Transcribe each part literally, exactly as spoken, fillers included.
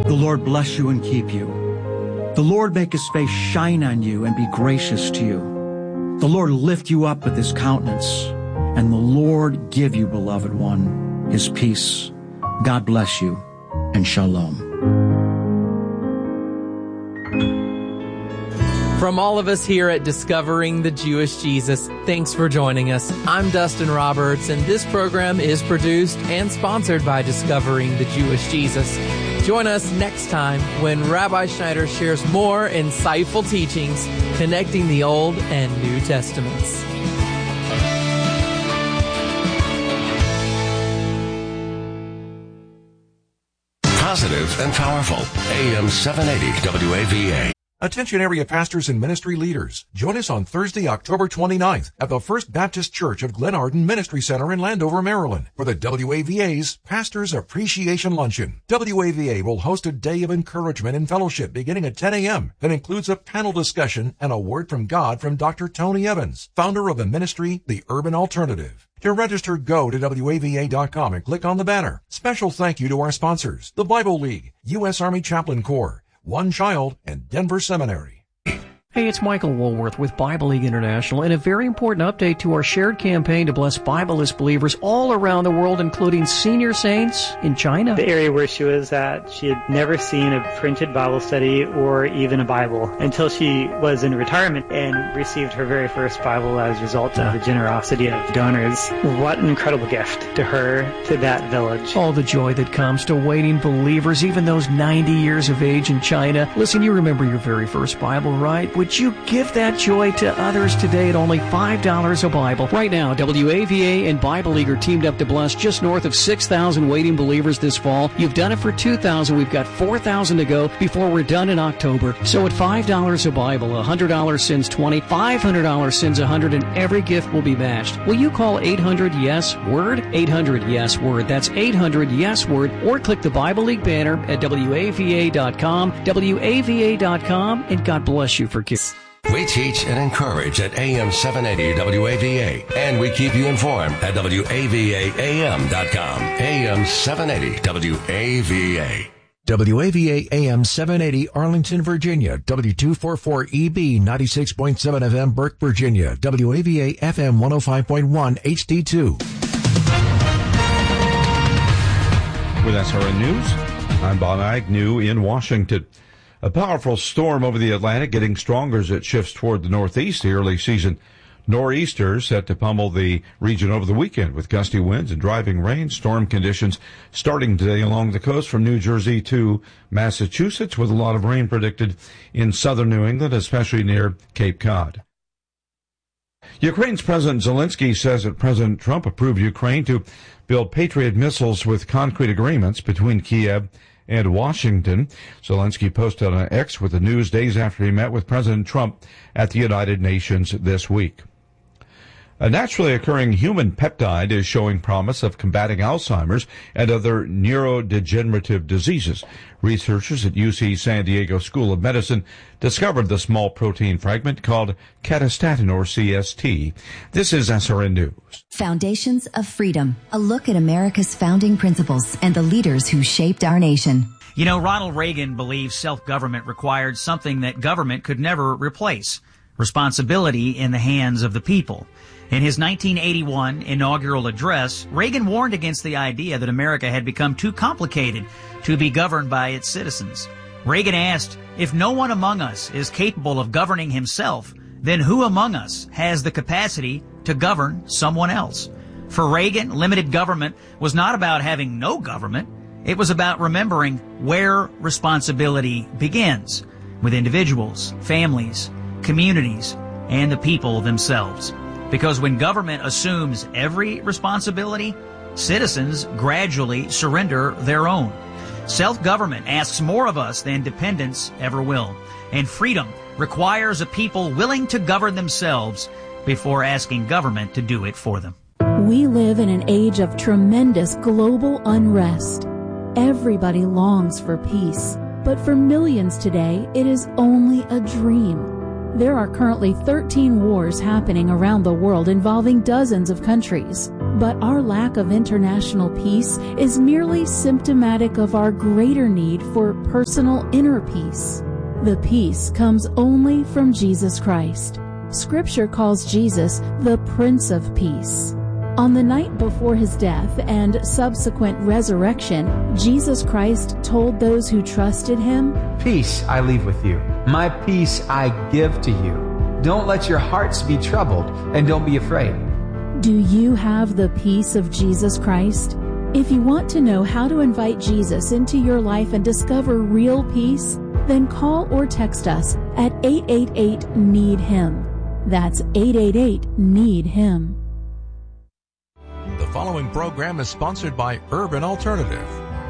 The Lord bless you and keep you. The Lord make his face shine on you and be gracious to you. The Lord lift you up with his countenance, and the Lord give you, beloved one, his peace. God bless you, and shalom. From all of us here at Discovering the Jewish Jesus, thanks for joining us. I'm Dustin Roberts, and this program is produced and sponsored by Discovering the Jewish Jesus. Join us next time when Rabbi Schneider shares more insightful teachings connecting the Old and New Testaments. Positive and powerful. A M seven eighty W A V A. Attention area pastors and ministry leaders. Join us on Thursday, October twenty-ninth at the First Baptist Church of Glen Arden Ministry Center in Landover, Maryland for the W A V A's Pastors Appreciation Luncheon. W A V A will host a day of encouragement and fellowship beginning at ten a.m. that includes a panel discussion and a word from God from Doctor Tony Evans, founder of the ministry, The Urban Alternative. To register, go to W A V A dot com and click on the banner. Special thank you to our sponsors, the Bible League, U S Army Chaplain Corps, One Child, and Denver Seminary. Hey, it's Michael Woolworth with Bible League International, and a very important update to our shared campaign to bless Bibleless believers all around the world, including senior saints in China. The area where she was at, she had never seen a printed Bible study or even a Bible until she was in retirement and received her very first Bible as a result of the generosity of donors. What an incredible gift to her, to that village. All the joy that comes to waiting believers, even those ninety years of age in China. Listen, you remember your very first Bible, right? Would you give that joy to others today at only five dollars a Bible? Right now, W A V A and Bible League are teamed up to bless just north of six thousand waiting believers this fall. You've done it for two thousand. We've got four thousand to go before we're done in October. So at five dollars a Bible, one hundred dollars sends twenty, five hundred dollars sends one hundred, and every gift will be matched. Will you call eight hundred yes word? eight hundred yes word. That's eight hundred yes word. Or click the Bible League banner at W A V A dot com, W A V A dot com, and God bless you for giving. We teach and encourage at A M seven eighty W A V A, and we keep you informed at W A V A A M dot com. A M seven eighty W A V A. W A V A A M seven eighty Arlington, Virginia. W two forty-four E B ninety-six point seven F M Burke, Virginia. W A V A F M one oh five point one H D two. With S R N News, I'm Bob Agnew in Washington. A powerful storm over the Atlantic getting stronger as it shifts toward the northeast. The early season nor'easters set to pummel the region over the weekend with gusty winds and driving rain. Storm conditions starting today along the coast from New Jersey to Massachusetts, with a lot of rain predicted in southern New England, especially near Cape Cod. Ukraine's President Zelensky says that President Trump approved Ukraine to build Patriot missiles with concrete agreements between Kiev and Washington. Zelensky posted on X with the news days after he met with President Trump at the United Nations this week. A naturally occurring human peptide is showing promise of combating Alzheimer's and other neurodegenerative diseases. Researchers at U C San Diego School of Medicine discovered the small protein fragment called catastatin, or C S T. This is S R N News. Foundations of Freedom, a look at America's founding principles and the leaders who shaped our nation. You know, Ronald Reagan believed self-government required something that government could never replace: responsibility in the hands of the people. In his nineteen eighty-one inaugural address, Reagan warned against the idea that America had become too complicated to be governed by its citizens. Reagan asked, if no one among us is capable of governing himself, then who among us has the capacity to govern someone else? For Reagan, limited government was not about having no government. It was about remembering where responsibility begins, with individuals, families, communities, and the people themselves. Because when government assumes every responsibility, citizens gradually surrender their own. Self-government asks more of us than dependence ever will. And freedom requires a people willing to govern themselves before asking government to do it for them. We live in an age of tremendous global unrest. Everybody longs for peace, but for millions today, it is only a dream. There are currently thirteen wars happening around the world involving dozens of countries. But our lack of international peace is merely symptomatic of our greater need for personal inner peace. The peace comes only from Jesus Christ. Scripture calls Jesus the Prince of Peace. On the night before his death and subsequent resurrection, Jesus Christ told those who trusted him, "Peace I leave with you. My peace I give to you. Don't let your hearts be troubled, and don't be afraid." Do you have the peace of Jesus Christ? If you want to know how to invite Jesus into your life and discover real peace, then call or text us at eight eight eight, need him. That's eight eight eight, need him. The following program is sponsored by Urban Alternative.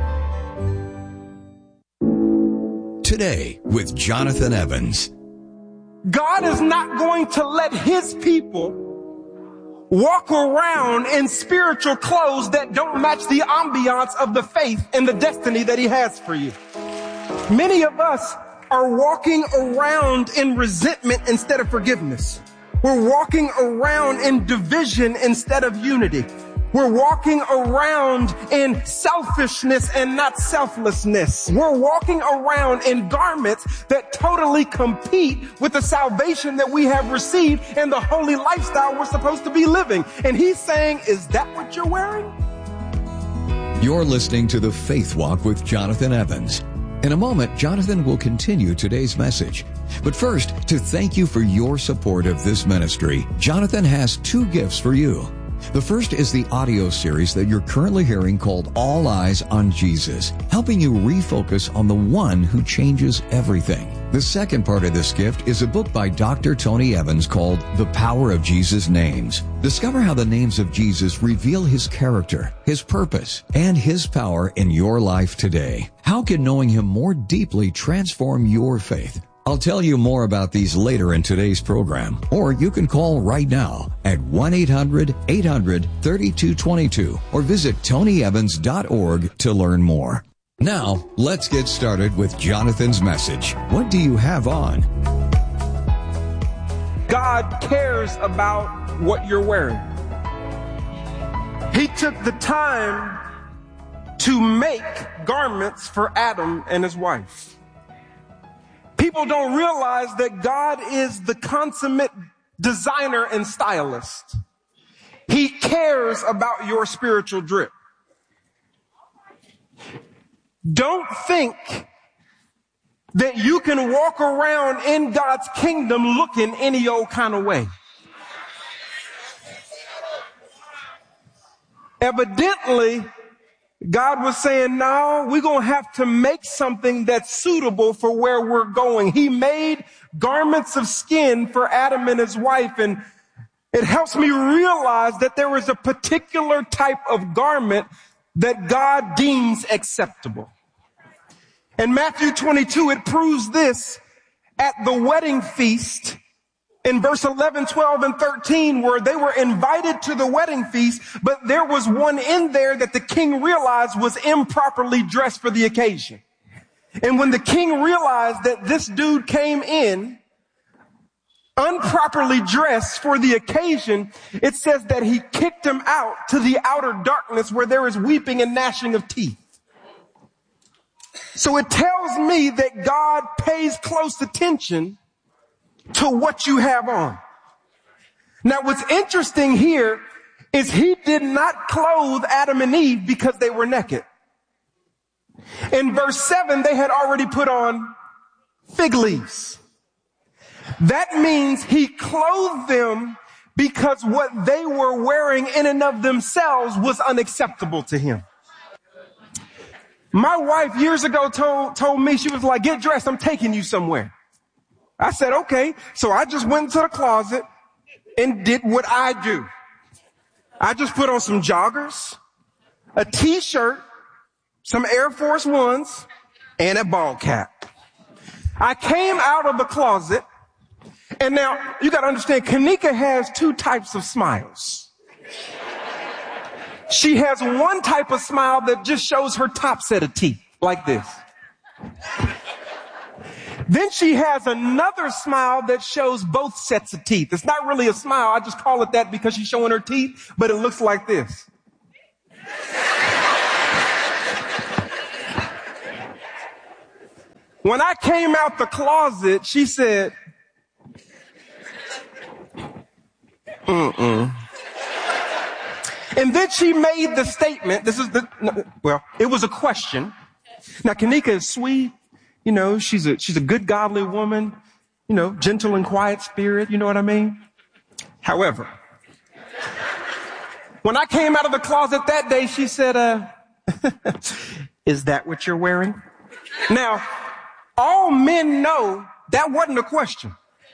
Today with Jonathan Evans. God is not going to let his people walk around in spiritual clothes that don't match the ambiance of the faith and the destiny that he has for you. Many of us are walking around in resentment instead of forgiveness. We're walking around in division instead of unity. We're walking around in selfishness and not selflessness. We're walking around in garments that totally compete with the salvation that we have received and the holy lifestyle we're supposed to be living. And he's saying, is that what you're wearing? You're listening to The Faith Walk with Jonathan Evans. In a moment, Jonathan will continue today's message. But first, to thank you for your support of this ministry, Jonathan has two gifts for you. The first is the audio series that you're currently hearing called All Eyes on Jesus, helping you refocus on the one who changes everything. The second part of this gift is a book by Doctor Tony Evans called The Power of Jesus' Names. Discover how the names of Jesus reveal his character, his purpose, and his power in your life today. How can knowing him more deeply transform your faith? I'll tell you more about these later in today's program, or you can call right now at one eight hundred, eight hundred, thirty-two twenty-two or visit tony evans dot org to learn more. Now, let's get started with Jonathan's message. What do you have on? God cares about what you're wearing. He took the time to make garments for Adam and his wife. People don't realize that God is the consummate designer and stylist. He cares about your spiritual drip. Don't think that you can walk around in God's kingdom looking any old kind of way. Evidently, God was saying, no, we're going to have to make something that's suitable for where we're going. He made garments of skin for Adam and his wife, and it helps me realize that there is a particular type of garment that God deems acceptable. In Matthew twenty-two, it proves this at the wedding feast in verse eleven, twelve, and thirteen, where they were invited to the wedding feast, but there was one in there that the king realized was improperly dressed for the occasion. And when the king realized that this dude came in improperly dressed for the occasion, it says that he kicked him out to the outer darkness where there is weeping and gnashing of teeth. So it tells me that God pays close attention to what you have on. Now, what's interesting here is he did not clothe Adam and Eve because they were naked. In verse seven, they had already put on fig leaves. That means he clothed them because what they were wearing in and of themselves was unacceptable to him. My wife years ago told, told me, she was like, get dressed, I'm taking you somewhere. I said, okay. So I just went into the closet and did what I do. I just put on some joggers, a t-shirt, some Air Force Ones, and a ball cap. I came out of the closet, and now you got to understand, Kanika has two types of smiles. She has one type of smile that just shows her top set of teeth, like this. Then she has another smile that shows both sets of teeth. It's not really a smile. I just call it that because she's showing her teeth, but it looks like this. When I came out the closet, she said, mm-mm. And then she made the statement, this is the, well, it was a question. Now, Kanika is sweet. You know, she's a, she's a good, godly woman, you know, gentle and quiet spirit. You know what I mean? However, when I came out of the closet that day, she said, uh, is that what you're wearing? Now, all men know that wasn't a question.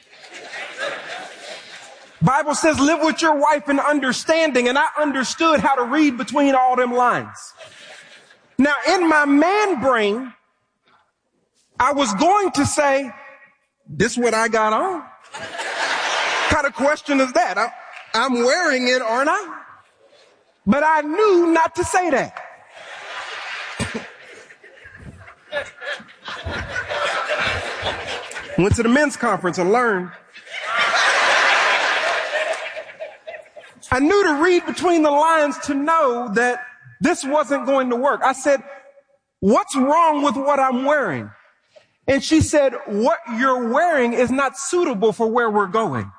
Bible says live with your wife in understanding, and I understood how to read between all them lines. Now, in my man brain, I was going to say, this what I got on? What kind of question is that? I, I'm wearing it, aren't I? But I knew not to say that. Went to the men's conference and learned. I knew to read between the lines to know that this wasn't going to work. I said, what's wrong with what I'm wearing? And she said, what you're wearing is not suitable for where we're going.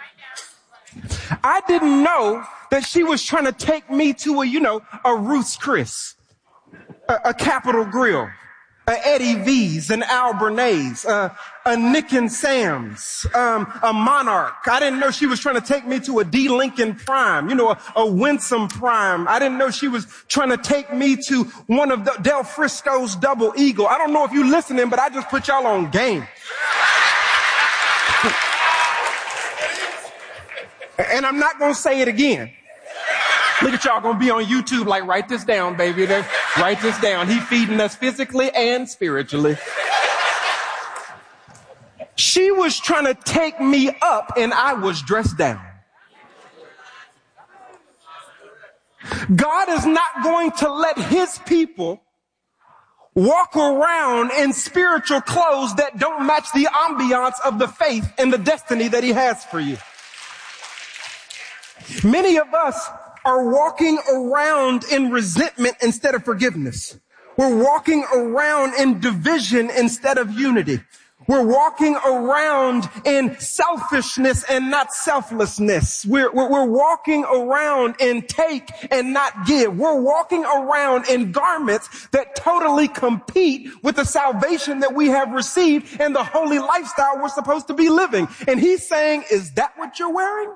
I didn't know that she was trying to take me to a, you know, a Ruth's Chris, a, a Capitol Grill, a Eddie V's, an Al Bernays, uh, a Nick and Sam's, um, a Monarch. I didn't know she was trying to take me to a D. Lincoln Prime, you know, a, a Winsome Prime. I didn't know she was trying to take me to one of the Del Frisco's Double Eagle. I don't know if you're listening, but I just put y'all on game. And I'm not going to say it again. Look at y'all going to be on YouTube like, write this down, baby. They, write this down. He feeding us physically and spiritually. She was trying to take me up and I was dressed down. God is not going to let his people walk around in spiritual clothes that don't match the ambiance of the faith and the destiny that he has for you. Many of us are walking around in resentment instead of forgiveness. We're walking around in division instead of unity. We're walking around in selfishness and not selflessness. We're, we're, we're walking around in take and not give. We're walking around in garments that totally compete with the salvation that we have received and the holy lifestyle we're supposed to be living. And he's saying, is that what you're wearing?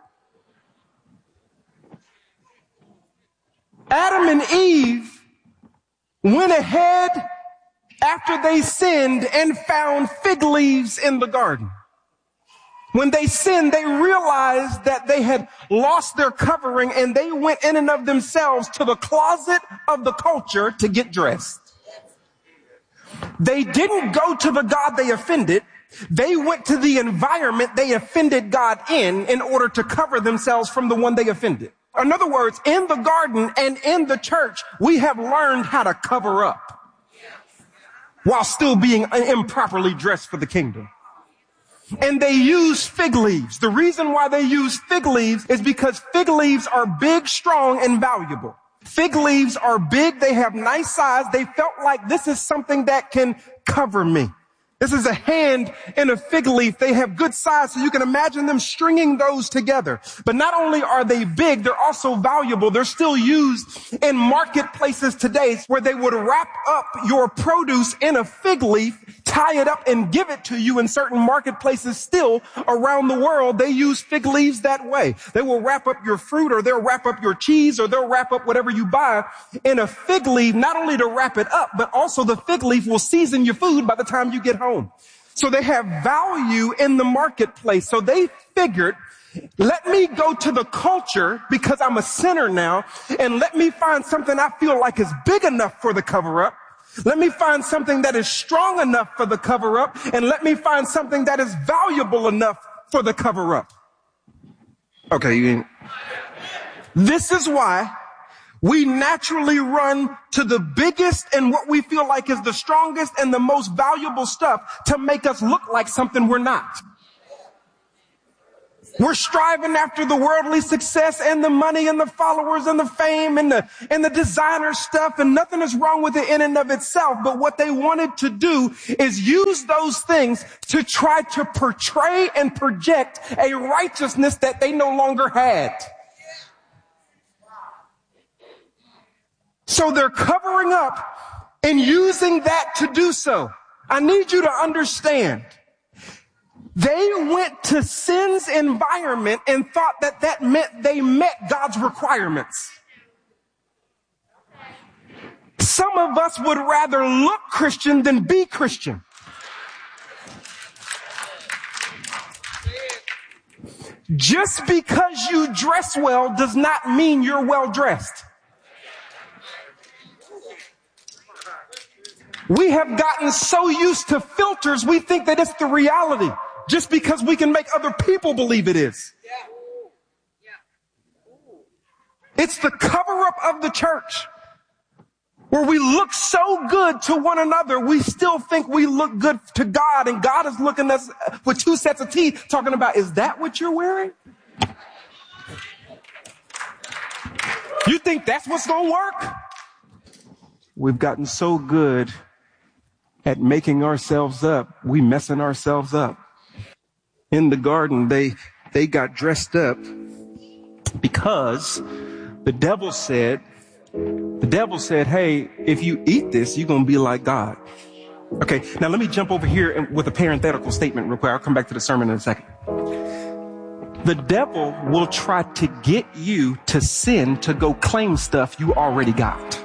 Adam and Eve went ahead after they sinned and found fig leaves in the garden. When they sinned, they realized that they had lost their covering and they went in and of themselves to the closet of the culture to get dressed. They didn't go to the God they offended. They went to the environment they offended God in in order to cover themselves from the one they offended. In other words, in the garden and in the church, we have learned how to cover up while still being improperly dressed for the kingdom. And they use fig leaves. The reason why they use fig leaves is because fig leaves are big, strong, and valuable. Fig leaves are big. They have nice size. They felt like this is something that can cover me. This is a hand in a fig leaf. They have good size, so you can imagine them stringing those together. But not only are they big, they're also valuable. They're still used in marketplaces today where they would wrap up your produce in a fig leaf, tie it up, and give it to you. In certain marketplaces still around the world, they use fig leaves that way. They will wrap up your fruit, or they'll wrap up your cheese, or they'll wrap up whatever you buy in a fig leaf, not only to wrap it up, but also the fig leaf will season your food by the time you get home. So they have value in the marketplace. So they figured, let me go to the culture because I'm a sinner now, and let me find something I feel like is big enough for the cover up. Let me find something that is strong enough for the cover up, and let me find something that is valuable enough for the cover up. Okay. This is why We naturally run to the biggest and what we feel like is the strongest and the most valuable stuff to make us look like something we're not. We're striving after the worldly success and the money and the followers and the fame and the, and the designer stuff, and nothing is wrong with it in and of itself. But what they wanted to do is use those things to try to portray and project a righteousness that they no longer had. So they're covering up and using that to do so. I need you to understand. They went to sin's environment and thought that that meant they met God's requirements. Some of us would rather look Christian than be Christian. Just because you dress well does not mean you're well dressed. We have gotten so used to filters, we think that it's the reality. Just because we can make other people believe it is. It's the cover-up of the church where we look so good to one another, we still think we look good to God, and God is looking at us with two sets of teeth talking about, is that what you're wearing? You think that's what's going to work? We've gotten so good at making ourselves up, we messing ourselves up. In the garden, they, they got dressed up because the devil said, the devil said, hey, if you eat this, you're going to be like God. Okay, now let me jump over here with a parenthetical statement real quick. I'll come back to the sermon in a second. The devil will try to get you to sin to go claim stuff you already got.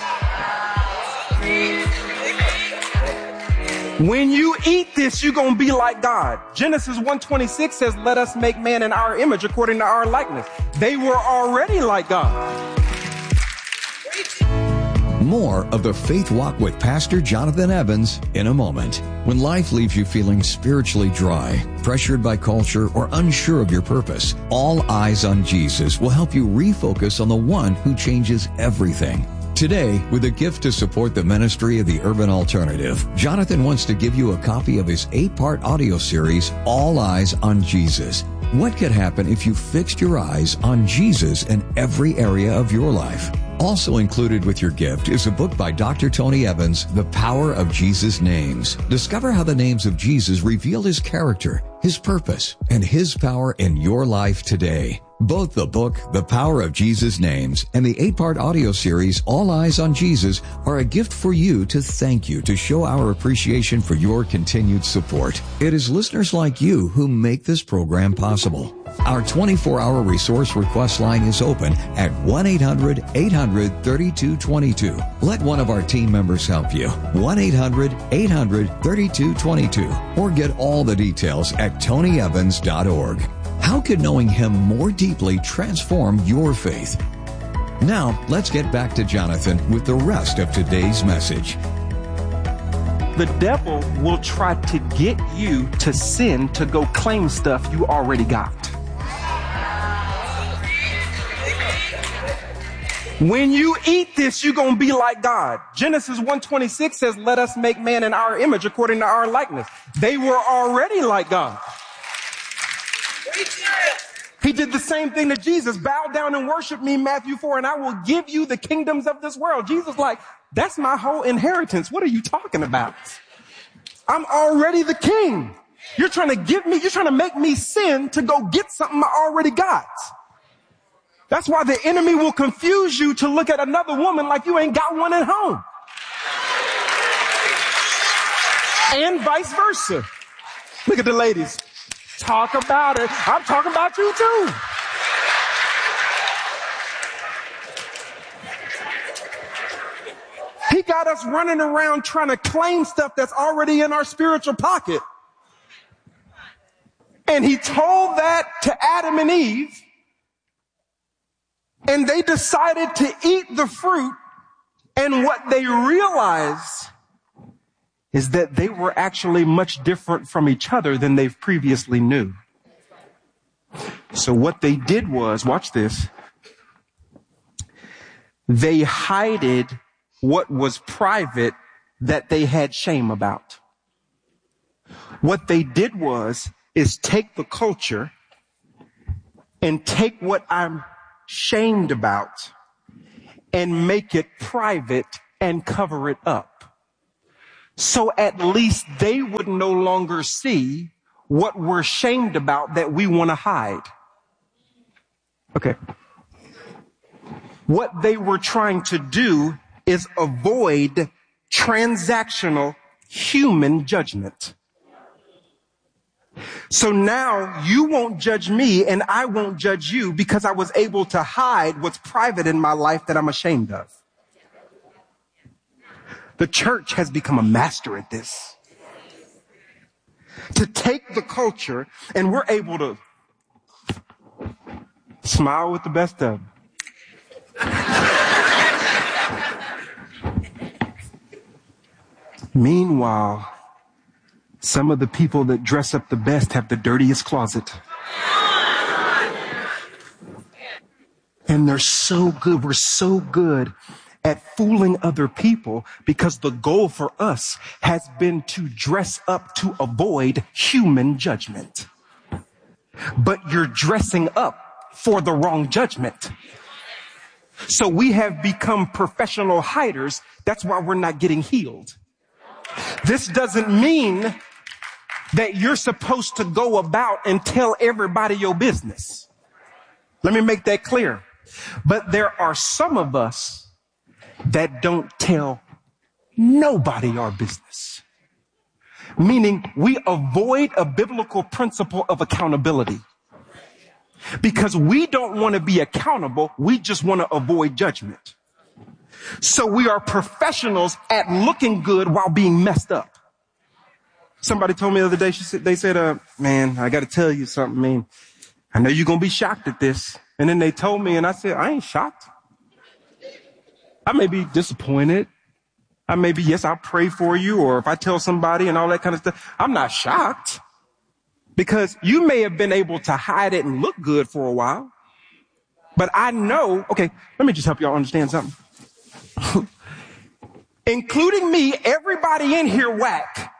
When you eat this, you're going to be like God. Genesis one twenty-six says, let us make man in our image according to our likeness. They were already like God. More of the Faith Walk with Pastor Jonathan Evans in a moment. When life leaves you feeling spiritually dry, pressured by culture, or unsure of your purpose, All Eyes on Jesus will help you refocus on the one who changes everything. Today, with a gift to support the ministry of the Urban Alternative, Jonathan wants to give you a copy of his eight-part audio series, All Eyes on Jesus. What could happen if you fixed your eyes on Jesus in every area of your life? Also included with your gift is a book by Doctor Tony Evans, The Power of Jesus' Names. Discover how the names of Jesus reveal his character, his purpose, and his power in your life today. Both the book, The Power of Jesus' Names, and the eight-part audio series, All Eyes on Jesus, are a gift for you to thank you, to show our appreciation for your continued support. It is listeners like you who make this program possible. Our twenty-four hour resource request line is open at one eight hundred eight hundred thirty-two twenty-two. Let one of our team members help you. one eight hundred eight hundred thirty-two twenty-two. Or get all the details at tony evans dot org. How could knowing him more deeply transform your faith? Now, let's get back to Jonathan with the rest of today's message. The devil will try to get you to sin to go claim stuff you already got. When you eat this, you're going to be like God. Genesis one twenty-six says, let us make man in our image according to our likeness. They were already like God. He did the same thing to Jesus. Bow down and worship me, Matthew four, and I will give you the kingdoms of this world. Jesus like, that's my whole inheritance. What are you talking about? I'm already the king. You're trying to give me, you're trying to make me sin to go get something I already got. That's why the enemy will confuse you to look at another woman like you ain't got one at home. And vice versa. Look at the ladies. Talk about it. I'm talking about you too. He got us running around trying to claim stuff that's already in our spiritual pocket. And he told that to Adam and Eve. And they decided to eat the fruit. And what they realized is that they were actually much different from each other than they've previously knew. So what they did was, watch this, they hided what was private that they had shame about. What they did was, is take the culture and take what I'm shamed about and make it private and cover it up. So at least they would no longer see what we're shamed about that we want to hide. Okay. What they were trying to do is avoid transactional human judgment. So now you won't judge me and I won't judge you because I was able to hide what's private in my life that I'm ashamed of. The church has become a master at this. To take the culture and we're able to smile with the best of them. Meanwhile, some of the people that dress up the best have the dirtiest closet. And they're so good. We're so good at fooling other people because the goal for us has been to dress up to avoid human judgment. But you're dressing up for the wrong judgment. So we have become professional hiders. That's why we're not getting healed. This doesn't mean that you're supposed to go about and tell everybody your business. Let me make that clear. But there are some of us that don't tell nobody our business. Meaning we avoid a biblical principle of accountability. Because we don't want to be accountable, we just want to avoid judgment. So we are professionals at looking good while being messed up. Somebody told me the other day, she said, they said, uh, man, I got to tell you something, man. I know you're going to be shocked at this. And then they told me, and I said, I ain't shocked. I may be disappointed. I may be, yes, I'll pray for you. Or if I tell somebody and all that kind of stuff, I'm not shocked. Because you may have been able to hide it and look good for a while. But I know, okay, let me just help y'all understand something. Including me, everybody in here whack.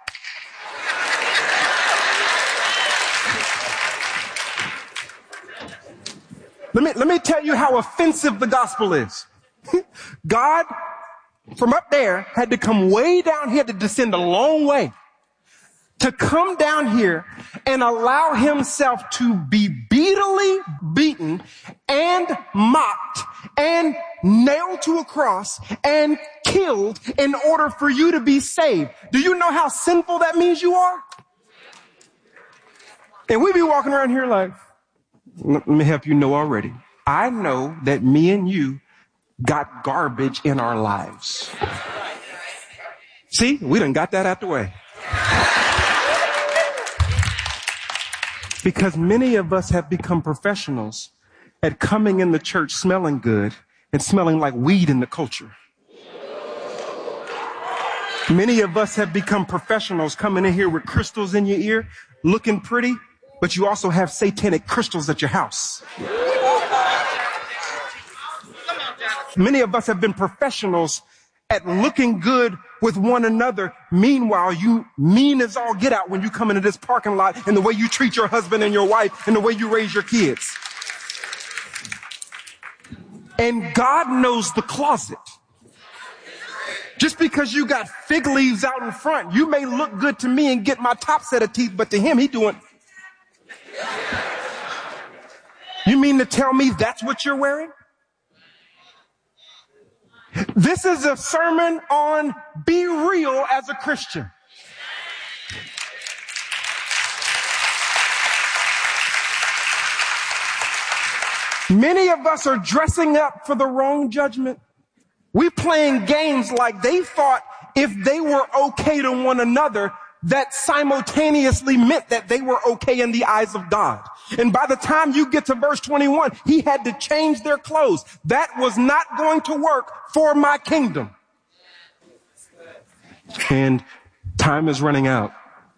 Let me, let me tell you how offensive the gospel is. God, from up there, had to come way down here to descend a long way to come down here and allow himself to be beatily beaten and mocked and nailed to a cross and killed in order for you to be saved. Do you know how sinful that means you are? And we be walking around here like, let me help you know already. I know that me and you got garbage in our lives. See, we done got that out the way. Because many of us have become professionals at coming in the church smelling good and smelling like weed in the culture. Many of us have become professionals coming in here with crystals in your ear, looking pretty, but you also have satanic crystals at your house. Many of us have been professionals at looking good with one another. Meanwhile, you mean as all get out when you come into this parking lot and the way you treat your husband and your wife and the way you raise your kids. And God knows the closet. Just because you got fig leaves out in front, you may look good to me and get my top set of teeth, but to him, he doing... You mean to tell me that's what you're wearing? This is a sermon on be real as a Christian. Many of us are dressing up for the wrong judgment. We playing games like they thought if they were okay to one another, that simultaneously meant that they were okay in the eyes of God. And by the time you get to verse twenty-one, he had to change their clothes. That was not going to work for my kingdom. And time is running out.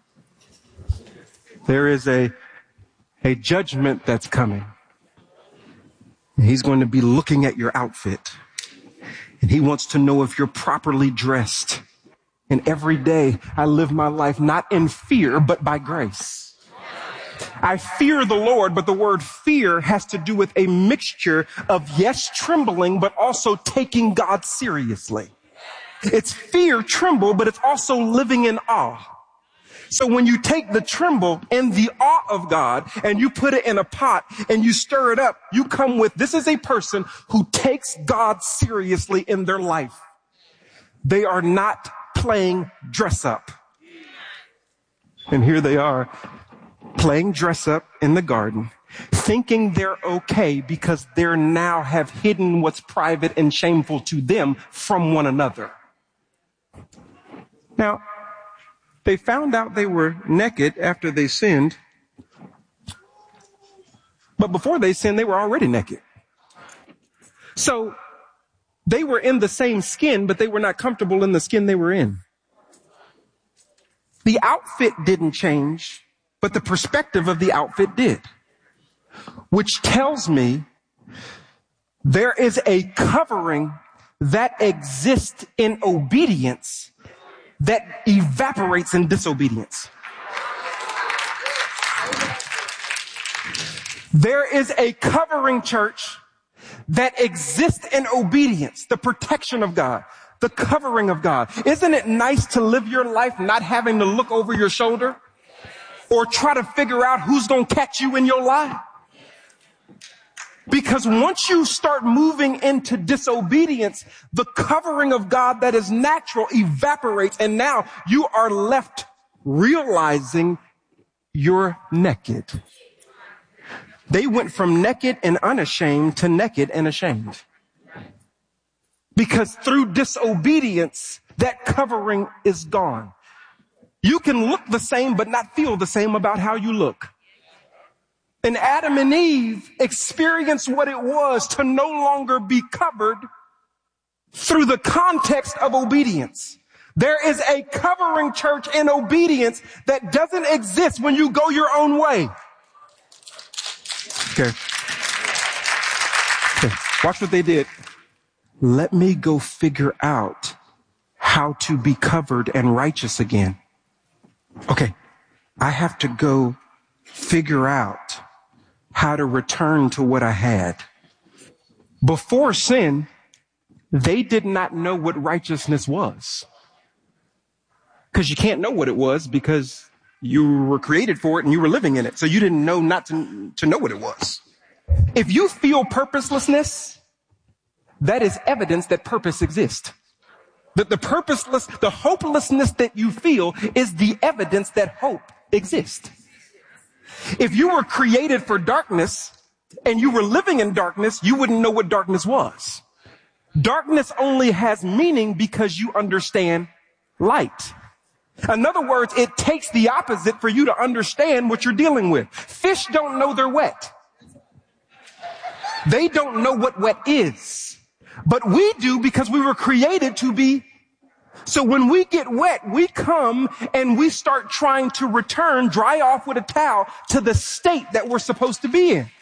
There is a, a judgment that's coming. He's going to be looking at your outfit. And he wants to know if you're properly dressed. And every day I live my life not in fear, but by grace. I fear the Lord, but the word fear has to do with a mixture of, yes, trembling, but also taking God seriously. It's fear, tremble, but it's also living in awe. So when you take the tremble and the awe of God and you put it in a pot and you stir it up, you come with, this is a person who takes God seriously in their life. They are not playing dress up. And here they are playing dress up in the garden, thinking they're okay because they now have hidden what's private and shameful to them from one another. Now, they found out they were naked after they sinned, but before they sinned, they were already naked. So they were in the same skin, but they were not comfortable in the skin they were in. The outfit didn't change, but the perspective of the outfit did, which tells me there is a covering that exists in obedience that evaporates in disobedience. There is a covering, church, that exists in obedience, the protection of God, the covering of God. Isn't it nice to live your life not having to look over your shoulder or try to figure out who's going to catch you in your lie? Because once you start moving into disobedience, the covering of God that is natural evaporates, and now you are left realizing you're naked. They went from naked and unashamed to naked and ashamed. Because through disobedience, that covering is gone. You can look the same but not feel the same about how you look. And Adam and Eve experienced what it was to no longer be covered through the context of obedience. There is a covering, church, in obedience that doesn't exist when you go your own way. Okay. Okay. Watch what they did. Let me go figure out how to be covered and righteous again. Okay. I have to go figure out how to return to what I had. Before sin, they did not know what righteousness was. Because you can't know what it was because you were created for it and you were living in it. So you didn't know not to, to know what it was. If you feel purposelessness, that is evidence that purpose exists. That the purposeless, the hopelessness that you feel is the evidence that hope exists. If you were created for darkness and you were living in darkness, you wouldn't know what darkness was. Darkness only has meaning because you understand light. In other words, it takes the opposite for you to understand what you're dealing with. Fish don't know they're wet. They don't know what wet is. But we do because we were created to be. So when we get wet, we come and we start trying to return, dry off with a towel, to the state that we're supposed to be in.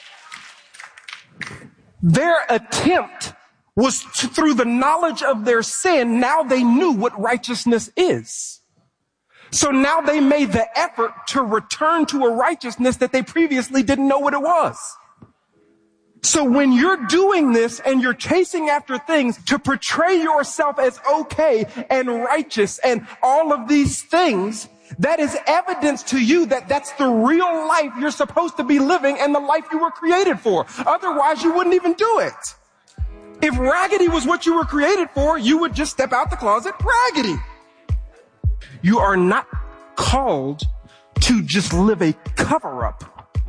Their attempt was to, through the knowledge of their sin, now they knew what righteousness is. So now they made the effort to return to a righteousness that they previously didn't know what it was. So when you're doing this and you're chasing after things to portray yourself as okay and righteous and all of these things, that is evidence to you that that's the real life you're supposed to be living and the life you were created for. Otherwise, you wouldn't even do it. If raggedy was what you were created for, you would just step out the closet raggedy. You are not called to just live a cover-up.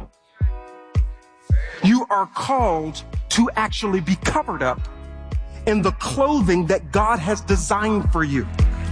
You are called to actually be covered up in the clothing that God has designed for you.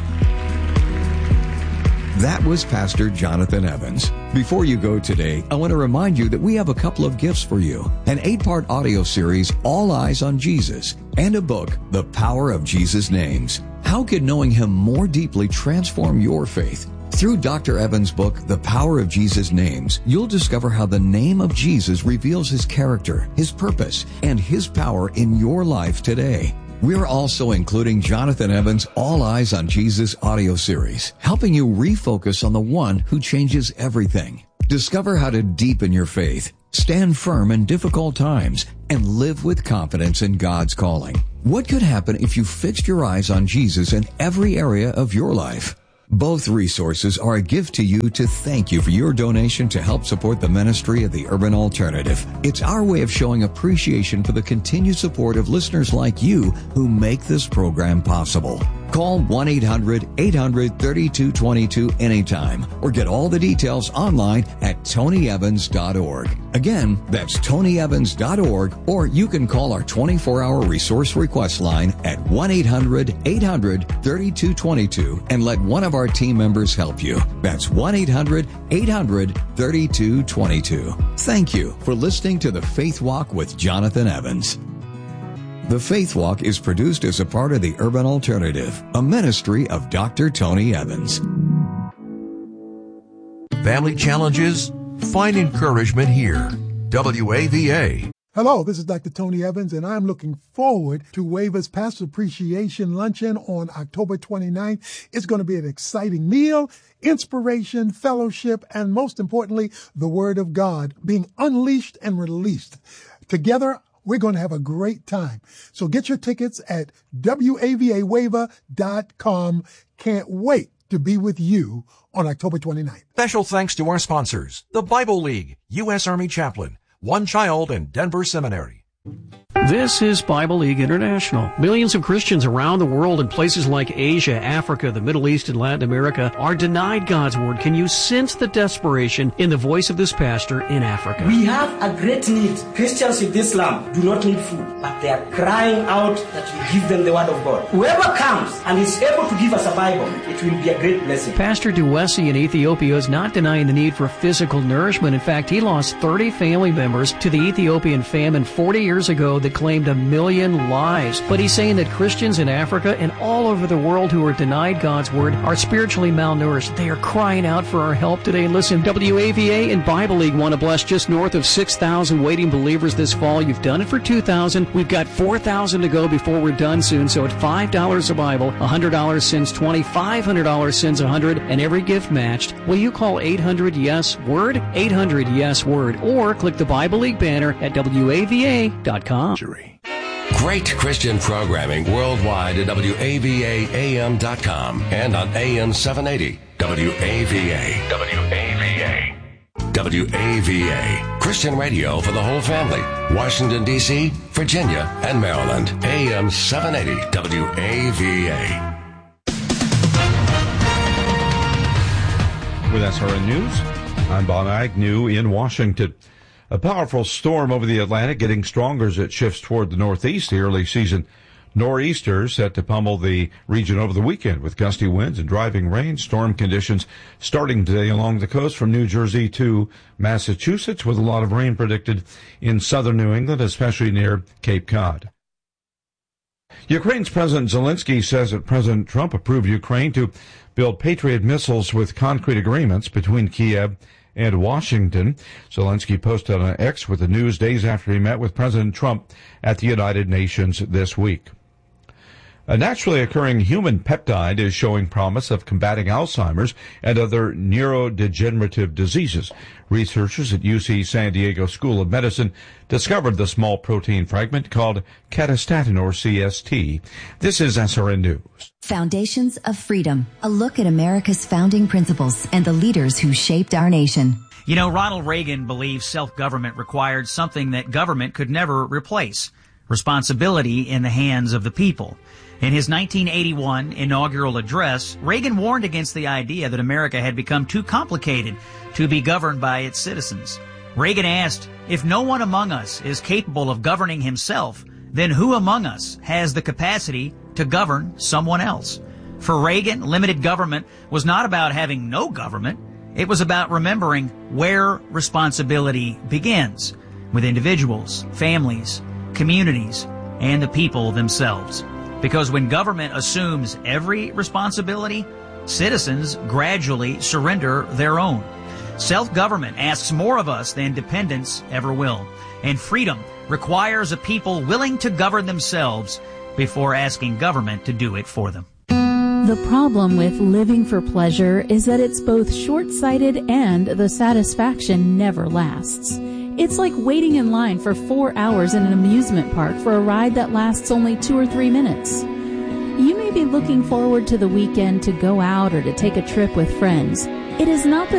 That was Pastor Jonathan Evans. Before you go today, I want to remind you that we have a couple of gifts for you. An eight-part audio series, All Eyes on Jesus, and a book, The Power of Jesus' Names. How can knowing Him more deeply transform your faith? Through Doctor Evans' book, The Power of Jesus' Names, you'll discover how the name of Jesus reveals His character, His purpose, and His power in your life today. We're also including Jonathan Evans' All Eyes on Jesus audio series, helping you refocus on the one who changes everything. Discover how to deepen your faith, stand firm in difficult times, and live with confidence in God's calling. What could happen if you fixed your eyes on Jesus in every area of your life? Both resources are a gift to you to thank you for your donation to help support the ministry of the Urban Alternative. It's our way of showing appreciation for the continued support of listeners like you who make this program possible. Call one eight hundred eight hundred thirty-two twenty-two anytime or get all the details online at tony evans dot org. Again, that's tony evans dot org, or you can call our twenty-four hour resource request line at one eight hundred eight hundred thirty-two twenty-two and let one of our team members help you. That's one eight hundred eight hundred thirty-two twenty-two. Thank you for listening to the Faith Walk with Jonathan Evans. The Faith Walk is produced as a part of the Urban Alternative, a ministry of Doctor Tony Evans. Family challenges? Find encouragement here. W A V A. Hello, this is Doctor Tony Evans, and I'm looking forward to WAVA's Pastor Appreciation Luncheon on October twenty-ninth. It's going to be an exciting meal, inspiration, fellowship, and most importantly, the Word of God being unleashed and released. Together, we're going to have a great time. So get your tickets at W A V A wava dot com. Can't wait to be with you on October twenty-ninth. Special thanks to our sponsors, the Bible League, U S Army Chaplain, One Child, and Denver Seminary. This is Bible League International. Millions of Christians around the world in places like Asia, Africa, the Middle East, and Latin America are denied God's Word. Can you sense the desperation in the voice of this pastor in Africa? We have a great need. Christians in this land do not need food, but they are crying out that we give them the Word of God. Whoever comes and is able to give us a Bible, it will be a great blessing. Pastor Duwesi in Ethiopia is not denying the need for physical nourishment. In fact, he lost thirty family members to the Ethiopian famine forty years ago that claimed a million lives. But he's saying that Christians in Africa and all over the world who are denied God's Word are spiritually malnourished. They are crying out for our help today. Listen, W A V A and Bible League want to bless just north of six thousand waiting believers this fall. You've done it for two thousand. We've got four thousand to go before we're done soon. So at five dollars a Bible, one hundred dollars sends twenty, five hundred dollars sends one hundred, and every gift matched. Will you call eight hundred yes word? eight hundred yes word. Or click the Bible League banner at W A V A dot com. Great Christian programming worldwide at W A V A A M dot com and on A M seven eighty W A V A. W A V A. W A V A. Christian radio for the whole family. Washington, D C, Virginia, and Maryland. A M seven eighty W A V A. With S R N News, I'm Bob Agnew in Washington. A powerful storm over the Atlantic getting stronger as it shifts toward the northeast. The early season nor'easters set to pummel the region over the weekend with gusty winds and driving rain. Storm conditions starting today along the coast from New Jersey to Massachusetts, with a lot of rain predicted in southern New England, especially near Cape Cod. Ukraine's President Zelensky says that President Trump approved Ukraine to build Patriot missiles with concrete agreements between Kiev and Washington. Zelensky posted on X with the news days after he met with President Trump at the United Nations this week. A naturally occurring human peptide is showing promise of combating Alzheimer's and other neurodegenerative diseases. Researchers at U C San Diego School of Medicine discovered the small protein fragment called catastatin, or C S T. This is S R N News. Foundations of Freedom, a look at America's founding principles and the leaders who shaped our nation. You know, Ronald Reagan believed self-government required something that government could never replace: responsibility in the hands of the people. In his nineteen eighty-one inaugural address, Reagan warned against the idea that America had become too complicated to be governed by its citizens. Reagan asked, if no one among us is capable of governing himself, then who among us has the capacity to govern someone else? For Reagan, limited government was not about having no government. It was about remembering where responsibility begins, with individuals, families, communities, and the people themselves. Because when government assumes every responsibility, citizens gradually surrender their own. Self-government asks more of us than dependence ever will. And freedom requires a people willing to govern themselves before asking government to do it for them. The problem with living for pleasure is that it's both short-sighted and the satisfaction never lasts. It's like waiting in line for four hours in an amusement park for a ride that lasts only two or three minutes. You may be looking forward to the weekend to go out or to take a trip with friends. It is not the